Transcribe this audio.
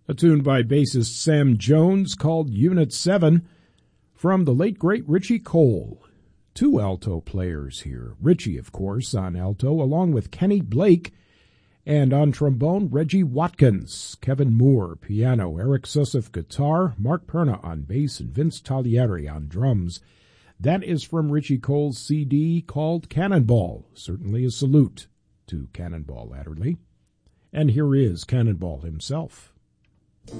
A tune by bassist Sam Jones called Unit 7 from the late great Richie Cole. Two alto players here. Richie, of course, on alto, along with Kenny Blake, and on trombone, Reggie Watkins, Kevin Moore, piano, Eric Susseff, guitar, Mark Perna on bass, and Vince Tagliari on drums. That is from Richie Cole's CD called Cannonball. Certainly a salute to Cannonball Adderley. And here is Cannonball himself.